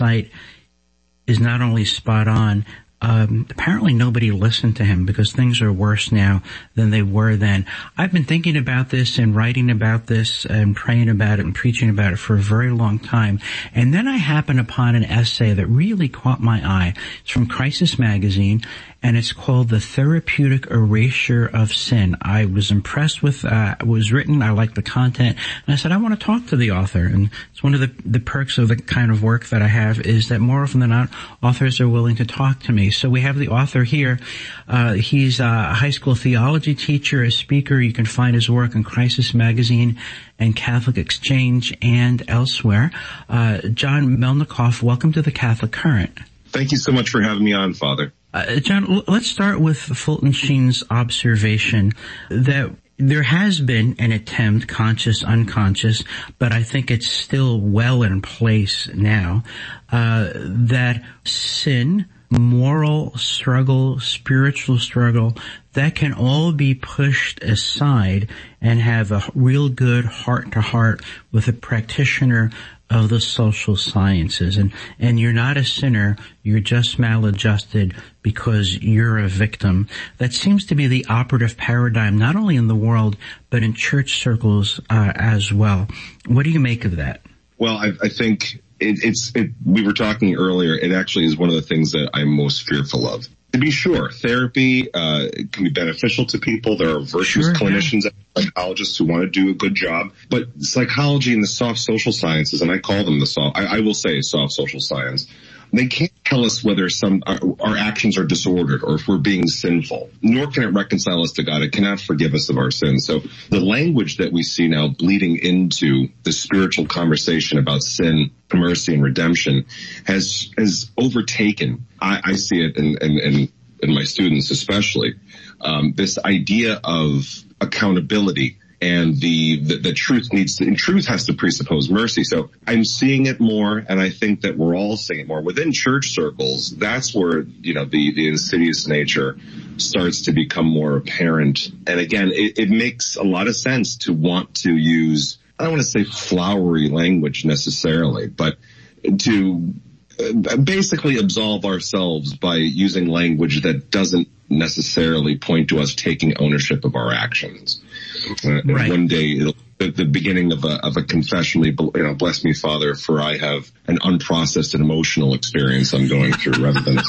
site is not only spot on, apparently nobody listened to him because things are worse now than they were then. I've been thinking about this and writing about this and praying about it and preaching about it for a very long time. And then I happened upon an essay that really caught my eye. It's from Crisis Magazine, and it's called The Therapeutic Erasure of Sin. I was impressed with what was written. I liked the content. And I said, I want to talk to the author. And it's one of the perks of the kind of work that I have is that more often than not, authors are willing to talk to me. So we have the author here. He's a high school theology teacher, a speaker. You can find his work in Crisis Magazine and Catholic Exchange and elsewhere. John Melnikoff, welcome to the Catholic Current. Thank you so much for having me on, Father. John, let's start with Fulton Sheen's observation that there has been an attempt, conscious, unconscious, but I think it's still well in place now, that sin, moral struggle, spiritual struggle, that can all be pushed aside and have a real good heart-to-heart with a practitioner of the social sciences. And you're not a sinner, you're just maladjusted because you're a victim. That seems to be the operative paradigm, not only in the world, but in church circles as well. What do you make of that? Well, I think we were talking earlier, it actually is one of the things that I'm most fearful of. To be sure, therapy can be beneficial to people. There are virtuous clinicians and psychologists who want to do a good job. But psychology and the soft social sciences, and I call them I will say soft social science, they can't tell us whether our actions are disordered or if we're being sinful. Nor can it reconcile us to God. It cannot forgive us of our sins. So the language that we see now bleeding into the spiritual conversation about sin, mercy, and redemption has overtaken. I see it in my students especially. This idea of accountability. And the truth has to presuppose mercy. So I'm seeing it more, and I think that we're all seeing it more. Within church circles, that's where, the insidious nature starts to become more apparent. And again, it makes a lot of sense to want to use, I don't want to say flowery language necessarily, but to basically absolve ourselves by using language that doesn't necessarily point to us taking ownership of our actions. Right. One day, the beginning of a confession, bless me, Father, for I have an unprocessed and emotional experience I'm going through rather than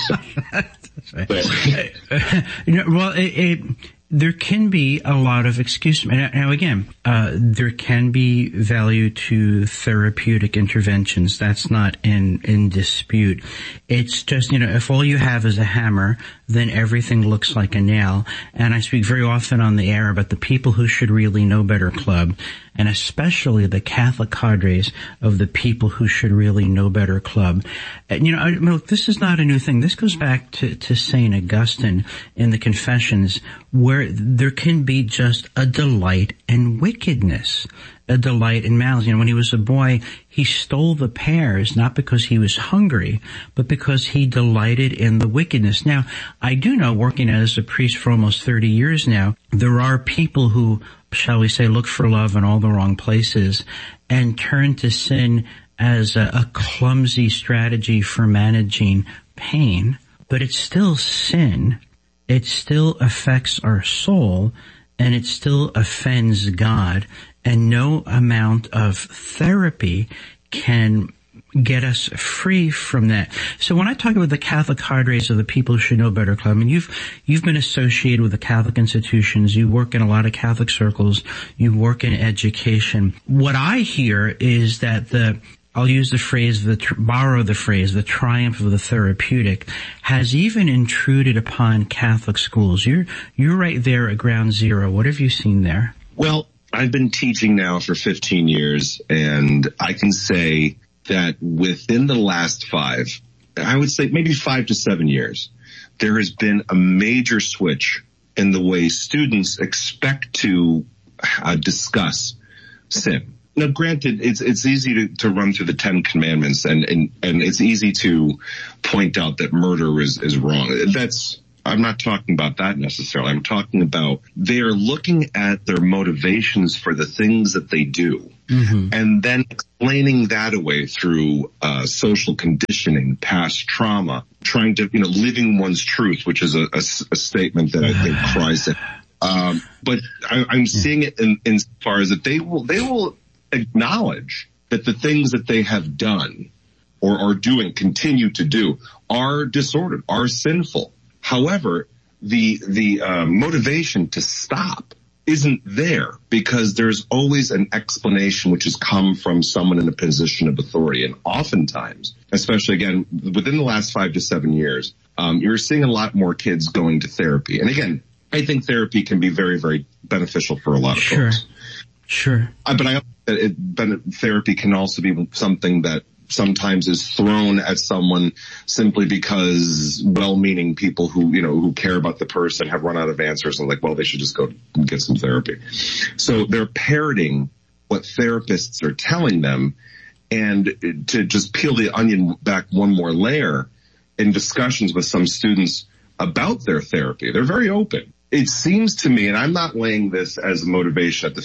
there can be a lot of excuse. Now again, there can be value to therapeutic interventions. That's not in dispute. It's just, if all you have is a hammer, then everything looks like a nail. And I speak very often on the air about the People Who Should Really Know Better Club, and especially the Catholic cadres of the People Who Should Really Know Better Club. And, look, this is not a new thing. This goes back to St. Augustine in the Confessions, where there can be just a delight in wickedness, a delight in malice. When he was a boy, he stole the pears, not because he was hungry, but because he delighted in the wickedness. Now, I do know, working as a priest for almost 30 years now, there are people who, shall we say, look for love in all the wrong places and turn to sin as a clumsy strategy for managing pain. But it's still sin. It still affects our soul, and it still offends God. And no amount of therapy can get us free from that. So when I talk about the Catholic cadres of the People Who Should Know Better Club, you've been associated with the Catholic institutions, you work in a lot of Catholic circles, you work in education. What I hear is that I'll use the phrase, borrow the phrase, the triumph of the therapeutic has even intruded upon Catholic schools. You're right there at ground zero. What have you seen there? Well, I've been teaching now for 15 years, and I can say that within the last 5, I would say maybe 5 to 7 years, there has been a major switch in the way students expect to discuss sin. Now, granted, it's easy to run through the 10 Commandments, and it's easy to point out that murder is wrong. I'm not talking about that necessarily. I'm talking about they are looking at their motivations for the things that they do and then explaining that away through social conditioning, past trauma, trying to, living one's truth, which is a statement that I think cries it. But I'm seeing it in as far as that they will acknowledge that the things that they have done or are doing, continue to do, are disordered, are sinful. However, the motivation to stop isn't there, because there's always an explanation which has come from someone in a position of authority. And oftentimes, especially again, within the last 5 to 7 years, you're seeing a lot more kids going to therapy. And again, I think therapy can be very, very beneficial for a lot of folks. Sure. But I therapy can also be something that sometimes is thrown at someone simply because well-meaning people who care about the person have run out of answers and like, well, they should just go and get some therapy. So they're parroting what therapists are telling them. And to just peel the onion back one more layer, in discussions with some students about their therapy, they're very open. It seems to me, and I'm not laying this as a motivation at the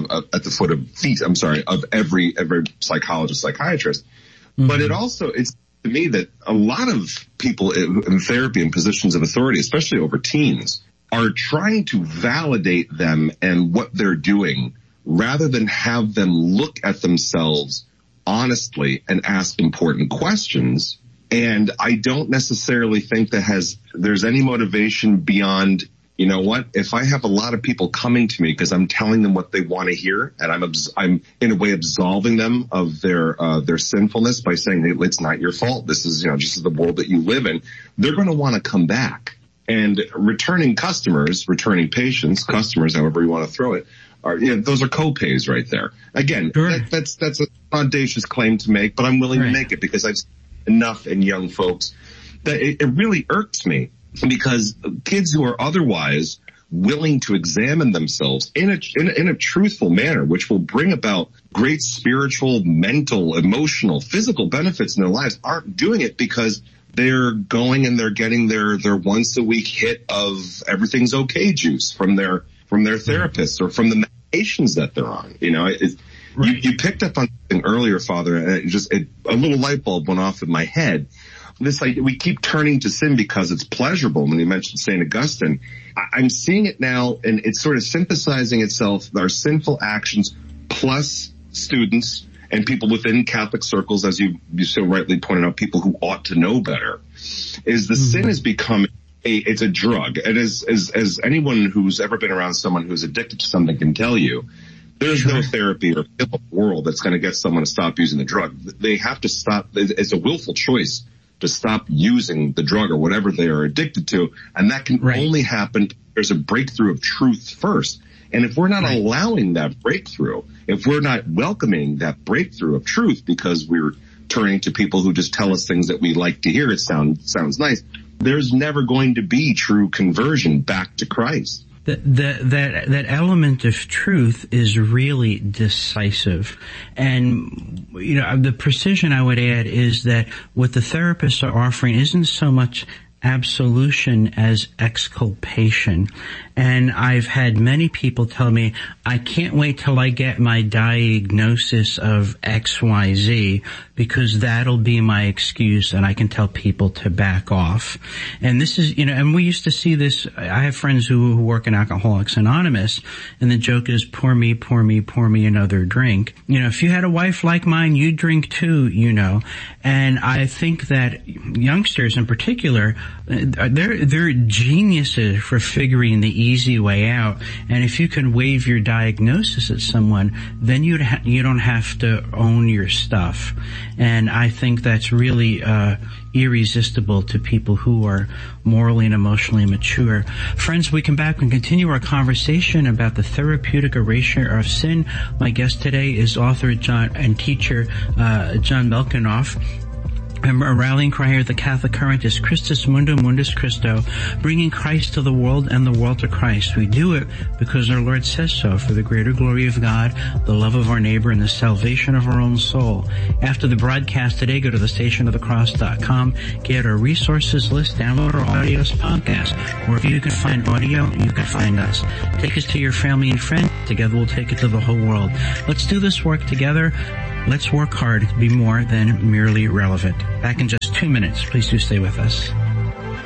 feet of every psychologist, psychiatrist, but it's to me that a lot of people in therapy in positions of authority, especially over teens, are trying to validate them and what they're doing rather than have them look at themselves honestly and ask important questions. And I don't necessarily think there's any motivation beyond, you know what, if I have a lot of people coming to me because I'm telling them what they want to hear, and I'm in a way absolving them of their sinfulness by saying, hey, it's not your fault. This is, just the world that you live in. They're going to want to come back. And returning patients, customers, however you want to throw it, those are co-pays right there. Again, sure. That's an audacious claim to make, but I'm willing to make it because I've seen enough in young folks that it really irks me. Because kids who are otherwise willing to examine themselves in a truthful manner, which will bring about great spiritual, mental, emotional, physical benefits in their lives, aren't doing it because they're going and they're getting their once a week hit of everything's okay juice from their therapists or from the medications that they're on. You picked up on something earlier, Father, and a little light bulb went off in my head. We keep turning to sin because it's pleasurable. When you mentioned St. Augustine, I'm seeing it now, and it's sort of synthesizing itself, our sinful actions plus students and people within Catholic circles, as you so rightly pointed out, people who ought to know better, is the sin has become it's a drug. And as anyone who's ever been around someone who's addicted to something can tell you, there's no therapy or pill in the world that's going to get someone to stop using the drug. They have to stop. It's a willful choice to stop using the drug or whatever they are addicted to. And that can only happen if there's a breakthrough of truth first. And if we're not allowing that breakthrough, if we're not welcoming that breakthrough of truth because we're turning to people who just tell us things that we like to hear, it sounds nice, there's never going to be true conversion back to Christ. That element of truth is really decisive. And, the precision I would add is that what the therapists are offering isn't so much absolution as exculpation. And I've had many people tell me, I can't wait till I get my diagnosis of XYZ because that'll be my excuse and I can tell people to back off. And this is, and we used to see this. I have friends who work in Alcoholics Anonymous, and the joke is pour me another drink. If you had a wife like mine, you'd drink too, And I think that youngsters in particular, they're geniuses for figuring the easy way out. And if you can waive your diagnosis at someone, then you don't have to own your stuff. And I think that's really irresistible to people who are morally and emotionally mature. Friends, we come back and continue our conversation about the therapeutic erasure of sin. My guest today is author and teacher John Melkinoff. Remember, a rallying cry here at the Catholic Current is Christus Mundo Mundus Christo, bringing Christ to the world and the world to Christ. We do it because our Lord says so, for the greater glory of God, the love of our neighbor, and the salvation of our own soul. After the broadcast today, go to thestationofthecross.com, get our resources list, download our audios podcast. Wherever you can find audio, you can find us. Take us to your family and friends. Together we'll take it to the whole world. Let's do this work together. Let's work hard to be more than merely relevant. Back in just 2 minutes. Please do stay with us.